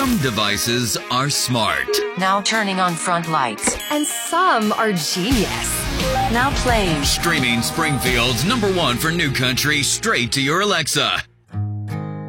Some devices are smart. Now turning on front lights. And some are genius. Now playing. Streaming Springfield's #1 for new country straight to your Alexa.